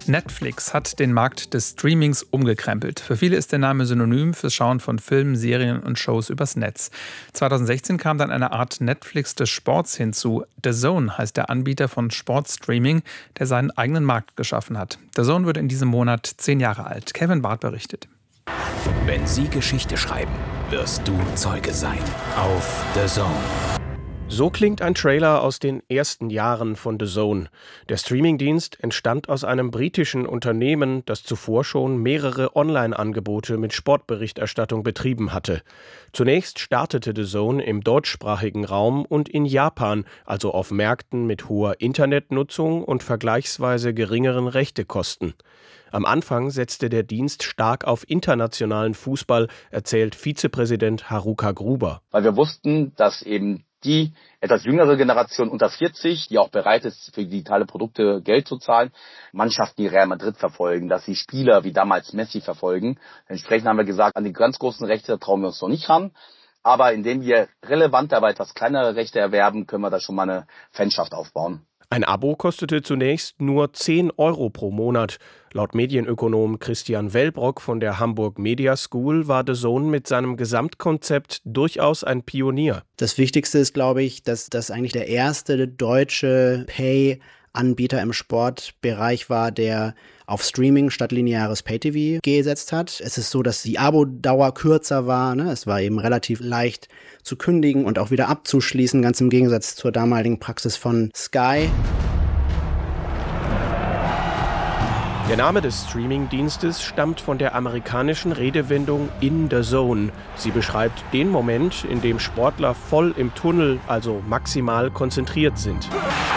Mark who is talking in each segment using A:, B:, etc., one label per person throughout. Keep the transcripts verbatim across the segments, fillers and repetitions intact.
A: Netflix hat den Markt des Streamings umgekrempelt. Für viele ist der Name synonym fürs Schauen von Filmen, Serien und Shows übers Netz. zweitausendsechzehn kam dann eine Art Netflix des Sports hinzu. D A Z N heißt der Anbieter von Sportstreaming, der seinen eigenen Markt geschaffen hat. D A Z N wird in diesem Monat zehn Jahre alt. Kevin Barth berichtet.
B: Wenn Sie Geschichte schreiben, wirst du Zeuge sein. Auf D A Z N.
C: So klingt ein Trailer aus den ersten Jahren von D A Z N. Der Streamingdienst entstand aus einem britischen Unternehmen, das zuvor schon mehrere Online-Angebote mit Sportberichterstattung betrieben hatte. Zunächst startete D A Z N im deutschsprachigen Raum und in Japan, also auf Märkten mit hoher Internetnutzung und vergleichsweise geringeren Rechtekosten. Am Anfang setzte der Dienst stark auf internationalen Fußball, erzählt Vizepräsident Haruka Gruber.
D: Weil wir wussten, dass eben die etwas jüngere Generation unter vierzig, die auch bereit ist, für digitale Produkte Geld zu zahlen, Mannschaften wie Real Madrid verfolgen, dass sie Spieler wie damals Messi verfolgen. Entsprechend haben wir gesagt, an die ganz großen Rechte trauen wir uns noch nicht ran. Aber indem wir relevante, aber etwas kleinere Rechte erwerben, können wir da schon mal eine Fanschaft aufbauen.
C: Ein Abo kostete zunächst nur zehn Euro pro Monat. Laut Medienökonom Christian Wellbrock von der Hamburg Media School war D A Z N mit seinem Gesamtkonzept durchaus ein Pionier.
E: Das Wichtigste ist, glaube ich, dass das eigentlich der erste deutsche Pay-Anbieter im Sportbereich war, der auf Streaming statt lineares Pay-T V gesetzt hat. Es ist so, dass die Abo-Dauer kürzer war. Ne? Es war eben relativ leicht zu kündigen und auch wieder abzuschließen, ganz im Gegensatz zur damaligen Praxis von Sky.
C: Der Name des Streamingdienstes stammt von der amerikanischen Redewendung in the zone. Sie beschreibt den Moment, in dem Sportler voll im Tunnel, also maximal konzentriert sind.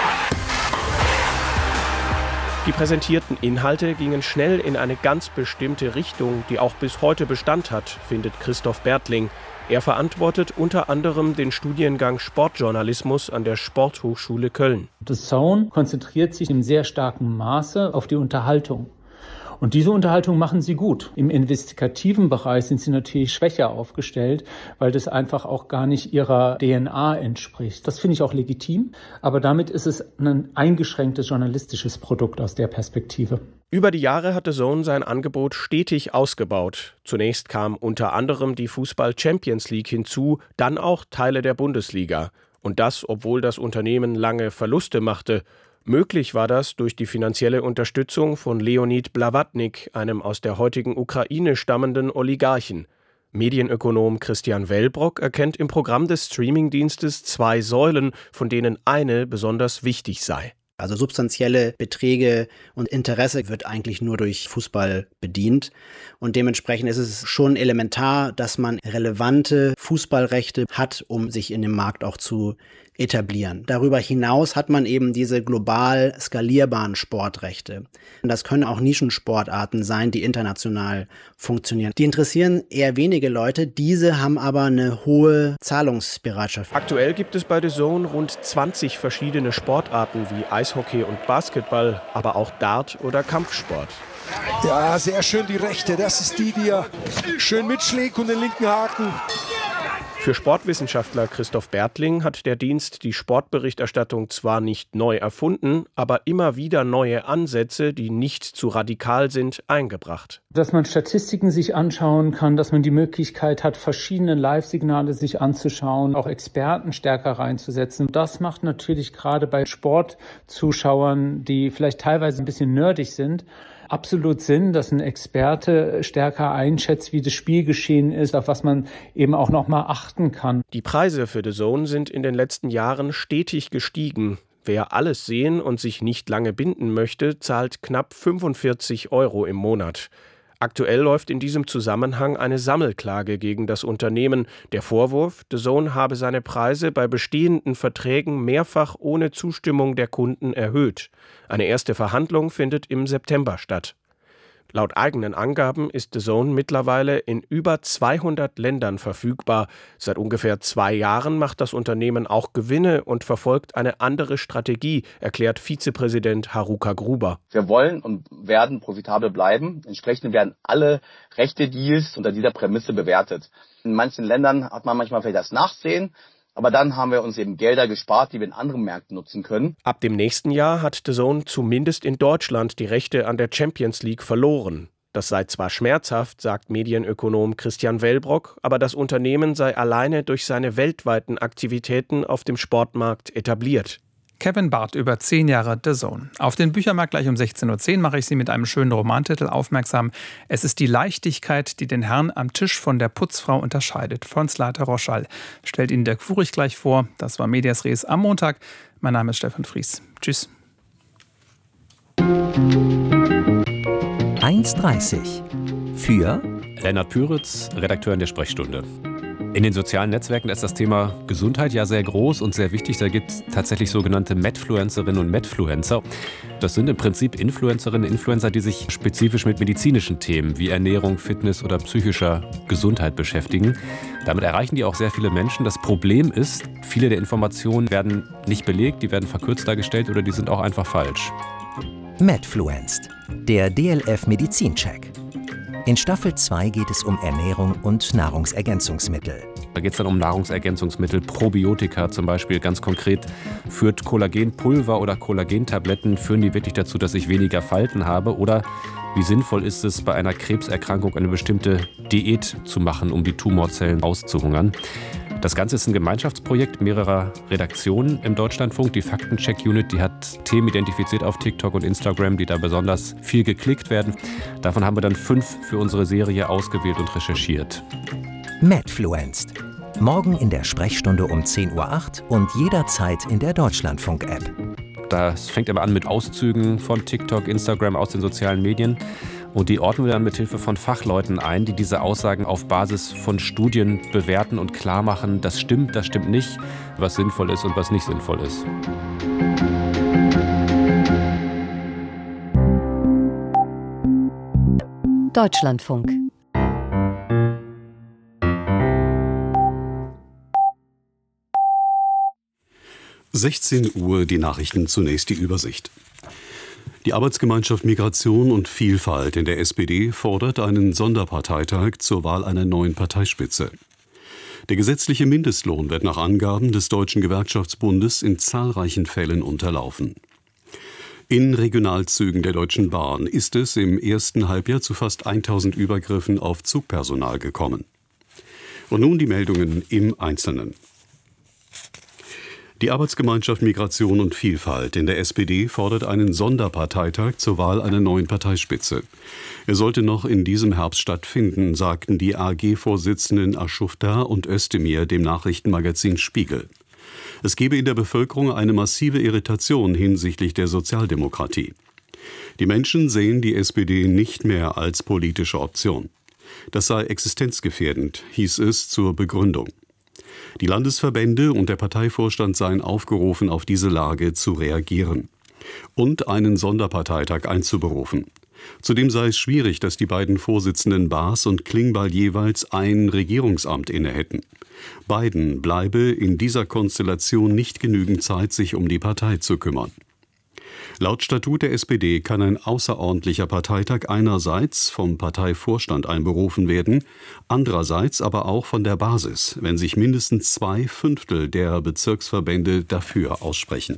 C: Die präsentierten Inhalte gingen schnell in eine ganz bestimmte Richtung, die auch bis heute Bestand hat, findet Christoph Bertling. Er verantwortet unter anderem den Studiengang Sportjournalismus an der Sporthochschule Köln.
F: D A Z N konzentriert sich in sehr starkem Maße auf die Unterhaltung. Und diese Unterhaltung machen sie gut. Im investigativen Bereich sind sie natürlich schwächer aufgestellt, weil das einfach auch gar nicht ihrer D N A entspricht. Das finde ich auch legitim, aber damit ist es ein eingeschränktes journalistisches Produkt aus der Perspektive.
C: Über die Jahre hat D A Z N sein Angebot stetig ausgebaut. Zunächst kam unter anderem die Fußball-Champions League hinzu, dann auch Teile der Bundesliga. Und das, obwohl das Unternehmen lange Verluste machte. Möglich war das durch die finanzielle Unterstützung von Leonid Blavatnik, einem aus der heutigen Ukraine stammenden Oligarchen. Medienökonom Christian Wellbrock erkennt im Programm des Streamingdienstes zwei Säulen, von denen eine besonders wichtig sei.
E: Also substanzielle Beträge und Interesse wird eigentlich nur durch Fußball bedient. Und dementsprechend ist es schon elementar, dass man relevante Fußballrechte hat, um sich in dem Markt auch zu etablieren. Darüber hinaus hat man eben diese global skalierbaren Sportrechte. Und das können auch Nischensportarten sein, die international funktionieren. Die interessieren eher wenige Leute, diese haben aber eine hohe Zahlungsbereitschaft.
C: Aktuell gibt es bei D A Z N rund zwanzig verschiedene Sportarten wie Eishockey und Basketball, aber auch Dart oder Kampfsport.
G: Ja, sehr schön die rechte. Das ist die, die er schön mitschlägt und den linken Haken.
C: Für Sportwissenschaftler Christoph Bertling hat der Dienst die Sportberichterstattung zwar nicht neu erfunden, aber immer wieder neue Ansätze, die nicht zu radikal sind, eingebracht.
F: Dass man Statistiken sich anschauen kann, dass man die Möglichkeit hat, verschiedene Live-Signale sich anzuschauen, auch Experten stärker reinzusetzen. Das macht natürlich gerade bei Sportzuschauern, die vielleicht teilweise ein bisschen nerdig sind, absolut Sinn, dass ein Experte stärker einschätzt, wie das Spielgeschehen ist, auf was man eben auch noch mal achten kann.
C: Die Preise für D A Z N sind in den letzten Jahren stetig gestiegen. Wer alles sehen und sich nicht lange binden möchte, zahlt knapp fünfundvierzig Euro im Monat. Aktuell läuft in diesem Zusammenhang eine Sammelklage gegen das Unternehmen. Der Vorwurf, D A Z N habe seine Preise bei bestehenden Verträgen mehrfach ohne Zustimmung der Kunden erhöht. Eine erste Verhandlung findet im September statt. Laut eigenen Angaben ist D A Z N mittlerweile in über zweihundert Ländern verfügbar. Seit ungefähr zwei Jahren macht das Unternehmen auch Gewinne und verfolgt eine andere Strategie, erklärt Vizepräsident Haruka Gruber.
D: Wir wollen und werden profitabel bleiben. Entsprechend werden alle Rechte-Deals unter dieser Prämisse bewertet. In manchen Ländern hat man manchmal vielleicht das Nachsehen. Aber dann haben wir uns eben Gelder gespart, die wir in anderen Märkten nutzen können.
C: Ab dem nächsten Jahr hat D A Z N zumindest in Deutschland die Rechte an der Champions League verloren. Das sei zwar schmerzhaft, sagt Medienökonom Christian Wellbrock, aber das Unternehmen sei alleine durch seine weltweiten Aktivitäten auf dem Sportmarkt etabliert.
A: Kevin Barth über zehn Jahre D A Z N. Auf den Büchermarkt gleich um sechzehn Uhr zehn mache ich Sie mit einem schönen Romantitel aufmerksam. Es ist die Leichtigkeit, die den Herrn am Tisch von der Putzfrau unterscheidet. Von Slater Roschall. Stellt Ihnen Dirk Furich gleich vor. Das war Medias Res am Montag. Mein Name ist Stefan Fries. Tschüss.
H: eins dreißig für
I: Lennart Püritz, Redakteur in der Sprechstunde. In den sozialen Netzwerken ist das Thema Gesundheit ja sehr groß und sehr wichtig. Da gibt es tatsächlich sogenannte Medfluencerinnen und Medfluencer. Das sind im Prinzip Influencerinnen und Influencer, die sich spezifisch mit medizinischen Themen wie Ernährung, Fitness oder psychischer Gesundheit beschäftigen. Damit erreichen die auch sehr viele Menschen. Das Problem ist, viele der Informationen werden nicht belegt, die werden verkürzt dargestellt oder die sind auch einfach falsch.
H: Medfluenced, der D L F Medizincheck. In Staffel zwei geht es um Ernährung und Nahrungsergänzungsmittel.
I: Da geht es dann um Nahrungsergänzungsmittel, Probiotika zum Beispiel. Ganz konkret führt Kollagenpulver oder Kollagentabletten, führen die wirklich dazu, dass ich weniger Falten habe? Oder wie sinnvoll ist es, bei einer Krebserkrankung eine bestimmte Diät zu machen, um die Tumorzellen auszuhungern? Das Ganze ist ein Gemeinschaftsprojekt mehrerer Redaktionen im Deutschlandfunk. Die Faktencheck-Unit, die hat Themen identifiziert auf TikTok und Instagram, die da besonders viel geklickt werden. Davon haben wir dann fünf für unsere Serie ausgewählt und recherchiert.
H: Medfluenced. Morgen in der Sprechstunde um zehn Uhr acht und jederzeit in der Deutschlandfunk-App.
I: Das fängt immer an mit Auszügen von TikTok, Instagram, aus den sozialen Medien. Und die ordnen wir dann mit Hilfe von Fachleuten ein, die diese Aussagen auf Basis von Studien bewerten und klar machen, das stimmt, das stimmt nicht, was sinnvoll ist und was nicht sinnvoll ist.
J: Deutschlandfunk.
K: sechzehn Uhr, die Nachrichten, zunächst die Übersicht. Die Arbeitsgemeinschaft Migration und Vielfalt in der S P D fordert einen Sonderparteitag zur Wahl einer neuen Parteispitze. Der gesetzliche Mindestlohn wird nach Angaben des Deutschen Gewerkschaftsbundes in zahlreichen Fällen unterlaufen. In Regionalzügen der Deutschen Bahn ist es im ersten Halbjahr zu fast tausend Übergriffen auf Zugpersonal gekommen. Und nun die Meldungen im Einzelnen. Die Arbeitsgemeinschaft Migration und Vielfalt in der S P D fordert einen Sonderparteitag zur Wahl einer neuen Parteispitze. Er sollte noch in diesem Herbst stattfinden, sagten die A G-Vorsitzenden Aschufta und Özdemir dem Nachrichtenmagazin Spiegel. Es gebe in der Bevölkerung eine massive Irritation hinsichtlich der Sozialdemokratie. Die Menschen sehen die S P D nicht mehr als politische Option. Das sei existenzgefährdend, hieß es zur Begründung. Die Landesverbände und der Parteivorstand seien aufgerufen, auf diese Lage zu reagieren und einen Sonderparteitag einzuberufen. Zudem sei es schwierig, dass die beiden Vorsitzenden Baas und Klingbeil jeweils ein Regierungsamt innehätten. Beiden bleibe in dieser Konstellation nicht genügend Zeit, sich um die Partei zu kümmern. Laut Statut der S P D kann ein außerordentlicher Parteitag einerseits vom Parteivorstand einberufen werden, andererseits aber auch von der Basis, wenn sich mindestens zwei Fünftel der Bezirksverbände dafür aussprechen.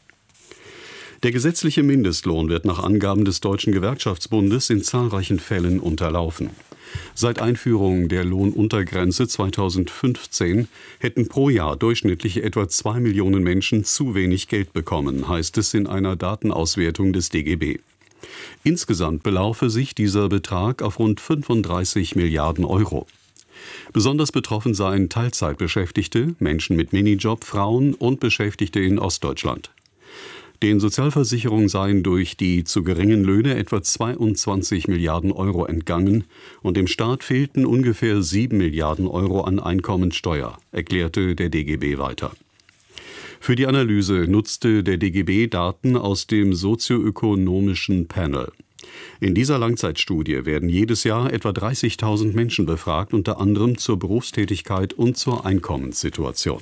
K: Der gesetzliche Mindestlohn wird nach Angaben des Deutschen Gewerkschaftsbundes in zahlreichen Fällen unterlaufen. Seit Einführung der Lohnuntergrenze zweitausendfünfzehn hätten pro Jahr durchschnittlich etwa zwei Millionen Menschen zu wenig Geld bekommen, heißt es in einer Datenauswertung des D G B. Insgesamt belaufe sich dieser Betrag auf rund fünfunddreißig Milliarden Euro. Besonders betroffen seien Teilzeitbeschäftigte, Menschen mit Minijob, Frauen und Beschäftigte in Ostdeutschland. Den Sozialversicherungen seien durch die zu geringen Löhne etwa zweiundzwanzig Milliarden Euro entgangen und dem Staat fehlten ungefähr sieben Milliarden Euro an Einkommensteuer, erklärte der D G B weiter. Für die Analyse nutzte der D G B Daten aus dem sozioökonomischen Panel. In dieser Langzeitstudie werden jedes Jahr etwa dreißigtausend Menschen befragt, unter anderem zur Berufstätigkeit und zur Einkommenssituation.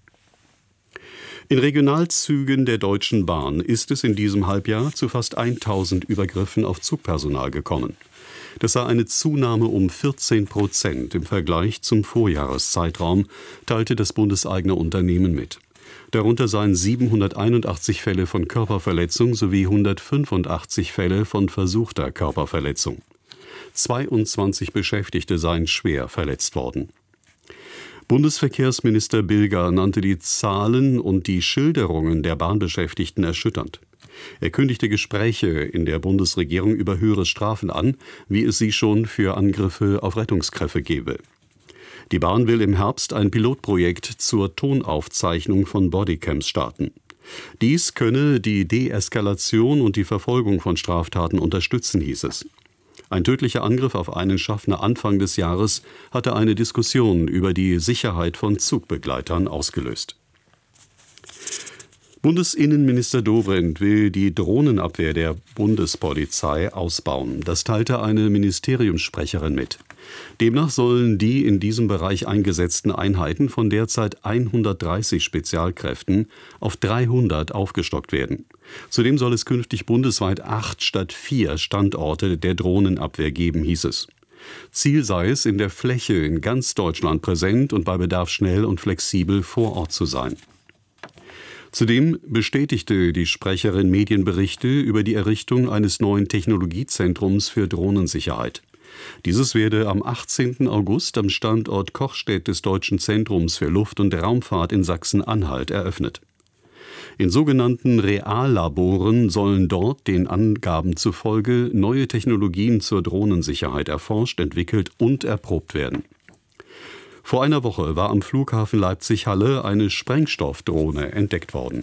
K: In Regionalzügen der Deutschen Bahn ist es in diesem Halbjahr zu fast tausend Übergriffen auf Zugpersonal gekommen. Das sei eine Zunahme um vierzehn Prozent im Vergleich zum Vorjahreszeitraum, teilte das bundeseigene Unternehmen mit. Darunter seien siebenhunderteinundachtzig Fälle von Körperverletzung sowie hundertfünfundachtzig Fälle von versuchter Körperverletzung. zweiundzwanzig Beschäftigte seien schwer verletzt worden. Bundesverkehrsminister Bilger nannte die Zahlen und die Schilderungen der Bahnbeschäftigten erschütternd. Er kündigte Gespräche in der Bundesregierung über höhere Strafen an, wie es sie schon für Angriffe auf Rettungskräfte gebe. Die Bahn will im Herbst ein Pilotprojekt zur Tonaufzeichnung von Bodycams starten. Dies könne die Deeskalation und die Verfolgung von Straftaten unterstützen, hieß es. Ein tödlicher Angriff auf einen Schaffner Anfang des Jahres hatte eine Diskussion über die Sicherheit von Zugbegleitern ausgelöst. Bundesinnenminister Dobrindt will die Drohnenabwehr der Bundespolizei ausbauen. Das teilte eine Ministeriumssprecherin mit. Demnach sollen die in diesem Bereich eingesetzten Einheiten von derzeit hundertdreißig Spezialkräften auf dreihundert aufgestockt werden. Zudem soll es künftig bundesweit acht statt vier Standorte der Drohnenabwehr geben, hieß es. Ziel sei es, in der Fläche in ganz Deutschland präsent und bei Bedarf schnell und flexibel vor Ort zu sein. Zudem bestätigte die Sprecherin Medienberichte über die Errichtung eines neuen Technologiezentrums für Drohnensicherheit. Dieses werde am achtzehnten August am Standort Kochstedt des Deutschen Zentrums für Luft- und Raumfahrt in Sachsen-Anhalt eröffnet. In sogenannten Reallaboren sollen dort den Angaben zufolge neue Technologien zur Drohnensicherheit erforscht, entwickelt und erprobt werden. Vor einer Woche war am Flughafen Leipzig-Halle eine Sprengstoffdrohne entdeckt worden.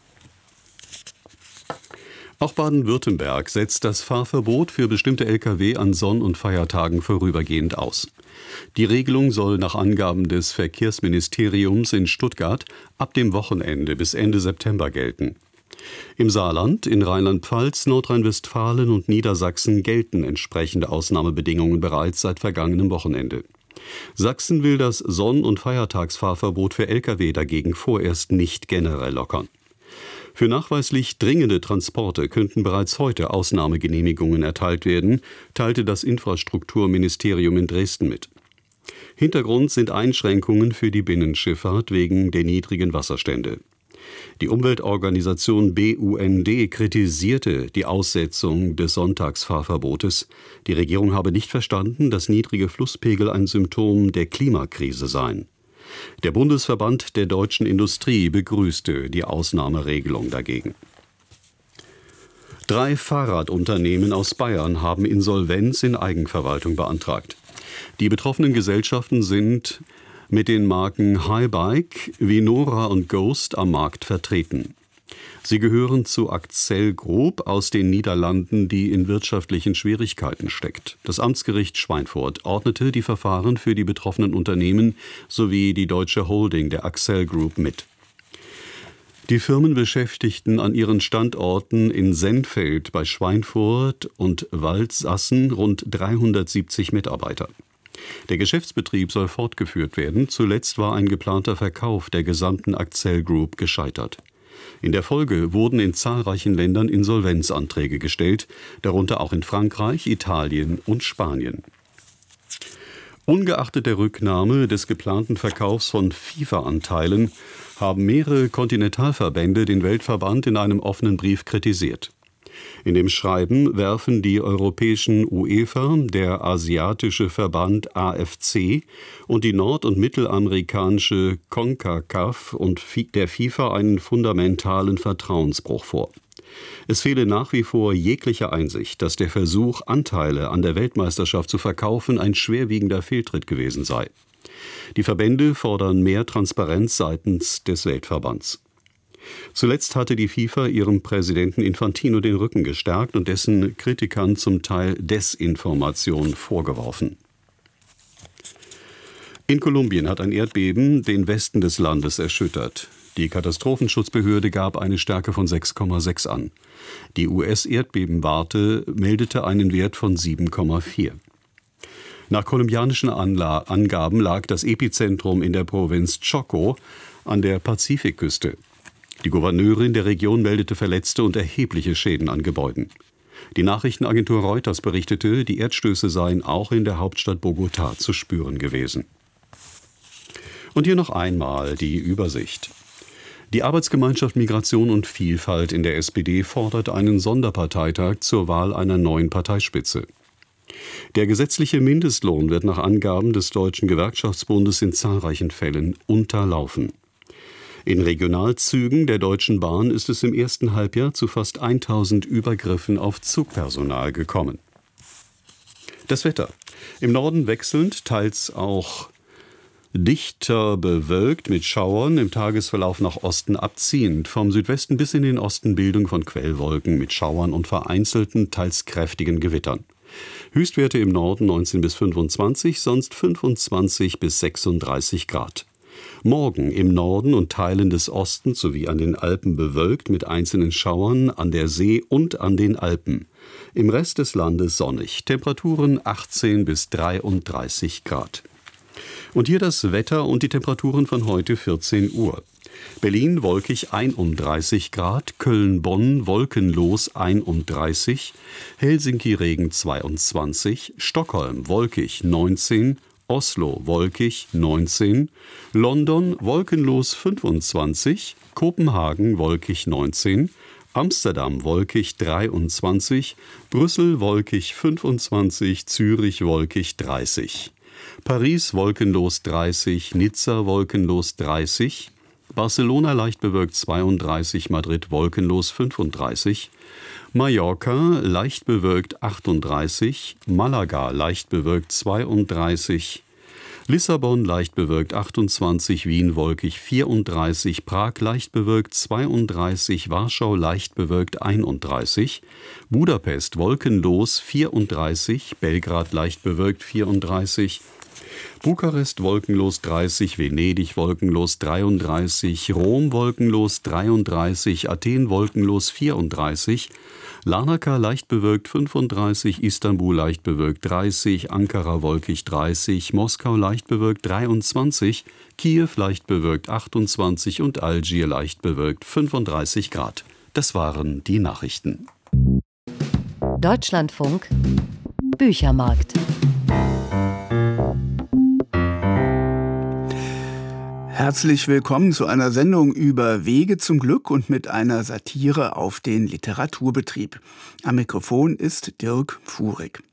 K: Auch Baden-Württemberg setzt das Fahrverbot für bestimmte L K W an Sonn- und Feiertagen vorübergehend aus. Die Regelung soll nach Angaben des Verkehrsministeriums in Stuttgart ab dem Wochenende bis Ende September gelten. Im Saarland, in Rheinland-Pfalz, Nordrhein-Westfalen und Niedersachsen gelten entsprechende Ausnahmebedingungen bereits seit vergangenem Wochenende. Sachsen will das Sonn- und Feiertagsfahrverbot für L K W dagegen vorerst nicht generell lockern. Für nachweislich dringende Transporte könnten bereits heute Ausnahmegenehmigungen erteilt werden, teilte das Infrastrukturministerium in Dresden mit. Hintergrund sind Einschränkungen für die Binnenschifffahrt wegen der niedrigen Wasserstände. Die Umweltorganisation B U N D kritisierte die Aussetzung des Sonntagsfahrverbotes. Die Regierung habe nicht verstanden, dass niedrige Flusspegel ein Symptom der Klimakrise seien. Der Bundesverband der deutschen Industrie begrüßte die Ausnahmeregelung dagegen. Drei Fahrradunternehmen aus Bayern haben Insolvenz in Eigenverwaltung beantragt. Die betroffenen Gesellschaften sind mit den Marken Highbike, Vinora und Ghost am Markt vertreten. Sie gehören zu Accel Group aus den Niederlanden, die in wirtschaftlichen Schwierigkeiten steckt. Das Amtsgericht Schweinfurt ordnete die Verfahren für die betroffenen Unternehmen sowie die deutsche Holding der Accel Group mit. Die Firmen beschäftigten an ihren Standorten in Sennfeld bei Schweinfurt und Waldsassen rund dreihundertsiebzig Mitarbeiter. Der Geschäftsbetrieb soll fortgeführt werden. Zuletzt war ein geplanter Verkauf der gesamten Accel Group gescheitert. In der Folge wurden in zahlreichen Ländern Insolvenzanträge gestellt, darunter auch in Frankreich, Italien und Spanien. Ungeachtet der Rücknahme des geplanten Verkaufs von FIFA-Anteilen haben mehrere Kontinentalverbände den Weltverband in einem offenen Brief kritisiert. In dem Schreiben werfen die europäischen UEFA, der asiatische Verband A F C und die nord- und mittelamerikanische CONCACAF und der FIFA einen fundamentalen Vertrauensbruch vor. Es fehle nach wie vor jegliche Einsicht, dass der Versuch, Anteile an der Weltmeisterschaft zu verkaufen, ein schwerwiegender Fehltritt gewesen sei. Die Verbände fordern mehr Transparenz seitens des Weltverbands. Zuletzt hatte die FIFA ihrem Präsidenten Infantino den Rücken gestärkt und dessen Kritikern zum Teil Desinformation vorgeworfen. In Kolumbien hat ein Erdbeben den Westen des Landes erschüttert. Die Katastrophenschutzbehörde gab eine Stärke von sechs Komma sechs an. Die U S-Erdbebenwarte meldete einen Wert von sieben Komma vier. Nach kolumbianischen Anla- Angaben lag das Epizentrum in der Provinz Chocó an der Pazifikküste. Die Gouverneurin der Region meldete Verletzte und erhebliche Schäden an Gebäuden. Die Nachrichtenagentur Reuters berichtete, die Erdstöße seien auch in der Hauptstadt Bogotá zu spüren gewesen. Und hier noch einmal die Übersicht. Die Arbeitsgemeinschaft Migration und Vielfalt in der S P D fordert einen Sonderparteitag zur Wahl einer neuen Parteispitze. Der gesetzliche Mindestlohn wird nach Angaben des Deutschen Gewerkschaftsbundes in zahlreichen Fällen unterlaufen. In Regionalzügen der Deutschen Bahn ist es im ersten Halbjahr zu fast tausend Übergriffen auf Zugpersonal gekommen. Das Wetter. Im Norden wechselnd, teils auch dichter bewölkt mit Schauern, im Tagesverlauf nach Osten abziehend. Vom Südwesten bis in den Osten Bildung von Quellwolken mit Schauern und vereinzelten, teils kräftigen Gewittern. Höchstwerte im Norden neunzehn bis fünfundzwanzig, sonst fünfundzwanzig bis sechsunddreißig Grad. Morgen im Norden und Teilen des Ostens sowie an den Alpen bewölkt mit einzelnen Schauern an der See und an den Alpen. Im Rest des Landes sonnig. Temperaturen achtzehn bis dreiunddreißig Grad. Und hier das Wetter und die Temperaturen von heute vierzehn Uhr. Berlin wolkig einunddreißig Grad, Köln-Bonn wolkenlos einunddreißig, Helsinki Regen zweiundzwanzig, Stockholm wolkig neunzehn, Oslo wolkig neunzehn, London wolkenlos fünfundzwanzig, Kopenhagen wolkig neunzehn, Amsterdam wolkig dreiundzwanzig, Brüssel wolkig fünfundzwanzig, Zürich wolkig dreißig. Paris wolkenlos dreißig, Nizza wolkenlos dreißig, Barcelona leicht bewölkt zweiunddreißig, Madrid wolkenlos fünfunddreißig, Mallorca leicht bewölkt achtunddreißig, Malaga leicht bewölkt zweiunddreißig, Lissabon leicht bewölkt achtundzwanzig, Wien wolkig vierunddreißig, Prag leicht bewölkt zweiunddreißig, Warschau leicht bewölkt einunddreißig, Budapest wolkenlos vierunddreißig, Belgrad leicht bewölkt vierunddreißig, Bukarest wolkenlos dreißig, Venedig wolkenlos dreiunddreißig, Rom wolkenlos dreiunddreißig, Athen wolkenlos vierunddreißig, Larnaca leicht bewölkt fünfunddreißig, Istanbul leicht bewölkt dreißig, Ankara wolkig dreißig, Moskau leicht bewölkt dreiundzwanzig, Kiew leicht bewölkt achtundzwanzig und Algier leicht bewölkt fünfunddreißig Grad. Das waren die Nachrichten.
J: Deutschlandfunk Büchermarkt.
L: Herzlich willkommen zu einer Sendung über Wege zum Glück und mit einer Satire auf den Literaturbetrieb. Am Mikrofon ist Dirk Fuhrig.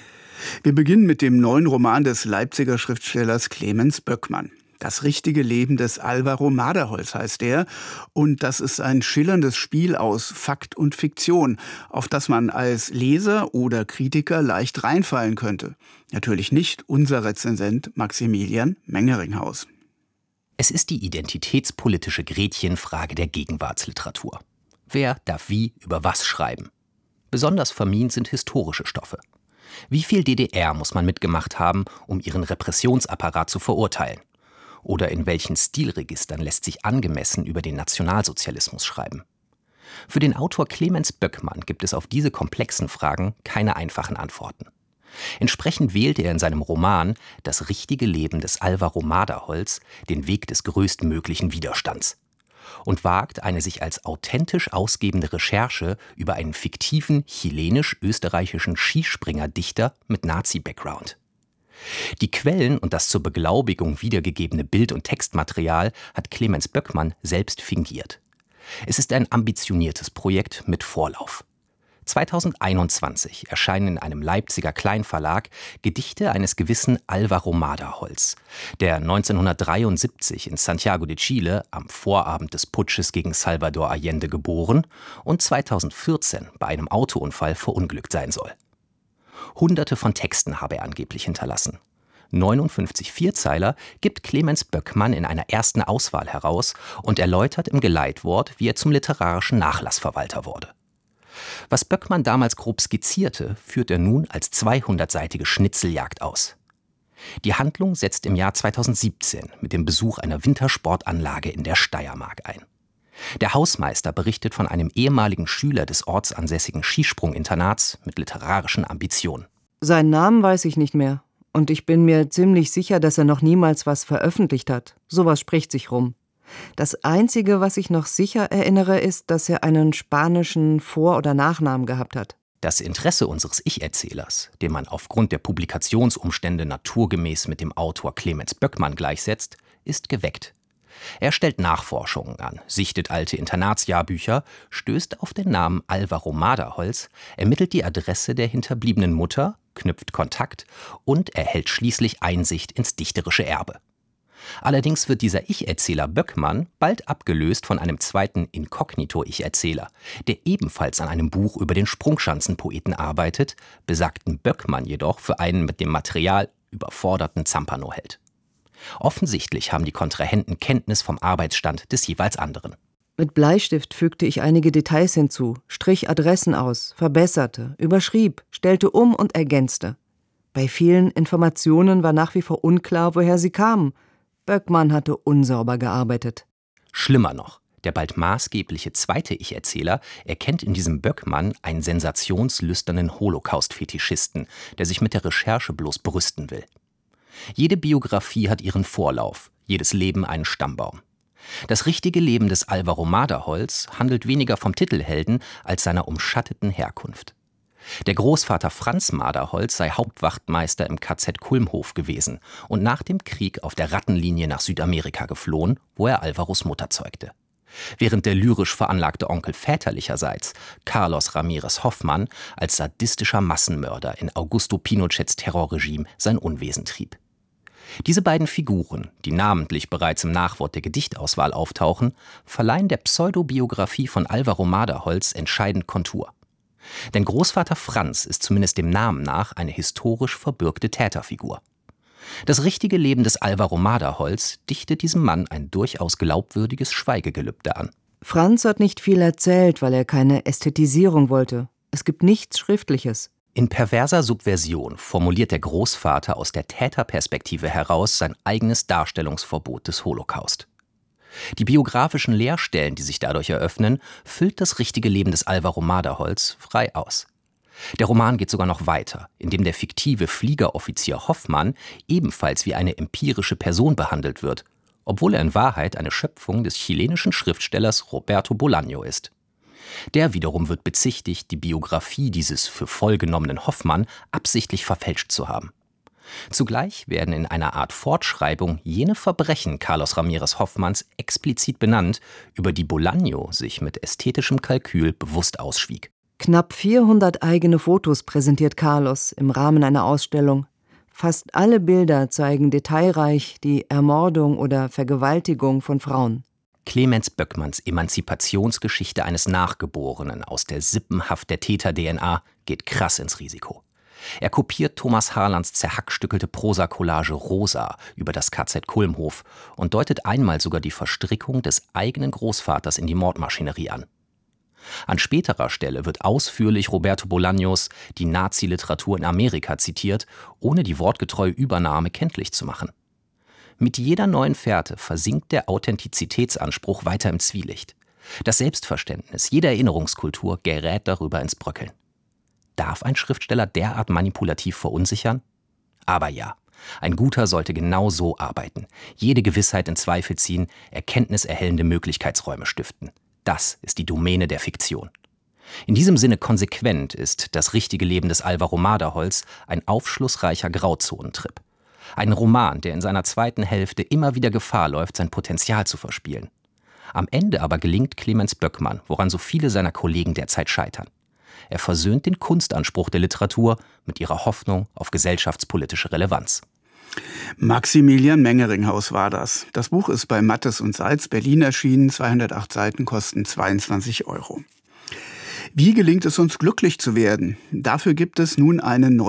L: Wir beginnen mit dem neuen Roman des Leipziger Schriftstellers Clemens Böckmann. Das richtige Leben des Alvaro Maderholz heißt er, und das ist ein schillerndes Spiel aus Fakt und Fiktion, auf das man als Leser oder Kritiker leicht reinfallen könnte. Natürlich nicht unser Rezensent Maximilian Mengeringhaus.
M: Es ist die identitätspolitische Gretchenfrage der Gegenwartsliteratur. Wer darf wie über was schreiben? Besonders vermint sind historische Stoffe. Wie viel D D R muss man mitgemacht haben, um ihren Repressionsapparat zu verurteilen? Oder in welchen Stilregistern lässt sich angemessen über den Nationalsozialismus schreiben? Für den Autor Clemens Böckmann gibt es auf diese komplexen Fragen keine einfachen Antworten. Entsprechend wählte er in seinem Roman Das richtige Leben des Alvaro Maderholz den Weg des größtmöglichen Widerstands und wagt eine sich als authentisch ausgebende Recherche über einen fiktiven chilenisch-österreichischen Skispringer-Dichter mit Nazi-Background. Die Quellen und das zur Beglaubigung wiedergegebene Bild- und Textmaterial hat Clemens Böckmann selbst fingiert. Es ist ein ambitioniertes Projekt mit Vorlauf. zweitausendeinundzwanzig erscheinen in einem Leipziger Kleinverlag Gedichte eines gewissen Alvaro Maderholz, der neunzehnhundertdreiundsiebzig in Santiago de Chile am Vorabend des Putsches gegen Salvador Allende geboren und zweitausendvierzehn bei einem Autounfall verunglückt sein soll. Hunderte von Texten habe er angeblich hinterlassen. neunundfünfzig Vierzeiler gibt Clemens Böckmann in einer ersten Auswahl heraus und erläutert im Geleitwort, wie er zum literarischen Nachlassverwalter wurde. Was Böckmann damals grob skizzierte, führt er nun als zweihundertseitige Schnitzeljagd aus. Die Handlung setzt im Jahr zweitausendsiebzehn mit dem Besuch einer Wintersportanlage in der Steiermark ein. Der Hausmeister berichtet von einem ehemaligen Schüler des ortsansässigen Skisprunginternats mit literarischen Ambitionen.
N: Seinen Namen weiß ich nicht mehr. Und ich bin mir ziemlich sicher, dass er noch niemals was veröffentlicht hat. Sowas spricht sich rum. Das Einzige, was ich noch sicher erinnere, ist, dass er einen spanischen Vor- oder Nachnamen gehabt hat.
M: Das Interesse unseres Ich-Erzählers, den man aufgrund der Publikationsumstände naturgemäß mit dem Autor Clemens Böckmann gleichsetzt, ist geweckt. Er stellt Nachforschungen an, sichtet alte Internatsjahrbücher, stößt auf den Namen Alvaro Maderholz, ermittelt die Adresse der hinterbliebenen Mutter, knüpft Kontakt und erhält schließlich Einsicht ins dichterische Erbe. Allerdings wird dieser Ich-Erzähler Böckmann bald abgelöst von einem zweiten Inkognito-Ich-Erzähler, der ebenfalls an einem Buch über den Sprungschanzenpoeten arbeitet, besagten Böckmann jedoch für einen mit dem Material überforderten Zampano hält. Offensichtlich haben die Kontrahenten Kenntnis vom Arbeitsstand des jeweils anderen.
N: Mit Bleistift fügte ich einige Details hinzu, strich Adressen aus, verbesserte, überschrieb, stellte um und ergänzte. Bei vielen Informationen war nach wie vor unklar, woher sie kamen. Böckmann hatte unsauber gearbeitet.
M: Schlimmer noch, der bald maßgebliche zweite Ich-Erzähler erkennt in diesem Böckmann einen sensationslüsternen Holocaust-Fetischisten, der sich mit der Recherche bloß brüsten will. Jede Biografie hat ihren Vorlauf, jedes Leben einen Stammbaum. Das richtige Leben des Alvaro Maderholz handelt weniger vom Titelhelden als seiner umschatteten Herkunft. Der Großvater Franz Maderholz sei Hauptwachtmeister im K Z Kulmhof gewesen und nach dem Krieg auf der Rattenlinie nach Südamerika geflohen, wo er Alvaros Mutter zeugte. Während der lyrisch veranlagte Onkel väterlicherseits, Carlos Ramirez Hoffmann, als sadistischer Massenmörder in Augusto Pinochets Terrorregime sein Unwesen trieb. Diese beiden Figuren, die namentlich bereits im Nachwort der Gedichtauswahl auftauchen, verleihen der Pseudobiografie von Alvaro Maderholz entscheidend Kontur. Denn Großvater Franz ist zumindest dem Namen nach eine historisch verbürgte Täterfigur. Das richtige Leben des Alvaro Maderholz dichtet diesem Mann ein durchaus glaubwürdiges Schweigegelübde an.
N: Franz hat nicht viel erzählt, weil er keine Ästhetisierung wollte. Es gibt nichts Schriftliches.
M: In perverser Subversion formuliert der Großvater aus der Täterperspektive heraus sein eigenes Darstellungsverbot des Holocaust. Die biografischen Leerstellen, die sich dadurch eröffnen, füllt das richtige Leben des Alvaro Maderholz frei aus. Der Roman geht sogar noch weiter, indem der fiktive Fliegeroffizier Hoffmann ebenfalls wie eine empirische Person behandelt wird, obwohl er in Wahrheit eine Schöpfung des chilenischen Schriftstellers Roberto Bolaño ist. Der wiederum wird bezichtigt, die Biografie dieses für voll genommenen Hoffmann absichtlich verfälscht zu haben. Zugleich werden in einer Art Fortschreibung jene Verbrechen Carlos Ramirez Hoffmanns explizit benannt, über die Bolaño sich mit ästhetischem Kalkül bewusst ausschwieg.
N: Knapp vierhundert eigene Fotos präsentiert Carlos im Rahmen einer Ausstellung. Fast alle Bilder zeigen detailreich die Ermordung oder Vergewaltigung von Frauen.
M: Clemens Böckmanns Emanzipationsgeschichte eines Nachgeborenen aus der Sippenhaft der Täter-D N A geht krass ins Risiko. Er kopiert Thomas Harlands zerhackstückelte Prosa-Collage Rosa über das K Z Kulmhof und deutet einmal sogar die Verstrickung des eigenen Großvaters in die Mordmaschinerie an. An späterer Stelle wird ausführlich Roberto Bolaños Die Nazi-Literatur in Amerika zitiert, ohne die wortgetreue Übernahme kenntlich zu machen. Mit jeder neuen Fährte versinkt der Authentizitätsanspruch weiter im Zwielicht. Das Selbstverständnis jeder Erinnerungskultur gerät darüber ins Bröckeln. Darf ein Schriftsteller derart manipulativ verunsichern? Aber ja, ein Guter sollte genau so arbeiten, jede Gewissheit in Zweifel ziehen, erkenntniserhellende Möglichkeitsräume stiften. Das ist die Domäne der Fiktion. In diesem Sinne konsequent ist Das richtige Leben des Alvaro Maderholz ein aufschlussreicher Grauzonentrip. Ein Roman, der in seiner zweiten Hälfte immer wieder Gefahr läuft, sein Potenzial zu verspielen. Am Ende aber gelingt Clemens Böckmann, woran so viele seiner Kollegen derzeit scheitern. Er versöhnt den Kunstanspruch der Literatur mit ihrer Hoffnung auf gesellschaftspolitische Relevanz.
L: Maximilian Mengeringhaus war das. Das Buch ist bei Mattes und Seitz Berlin erschienen, zweihundertacht Seiten, kosten zweiundzwanzig Euro. Wie gelingt es uns, glücklich zu werden? Dafür gibt es nun eine neue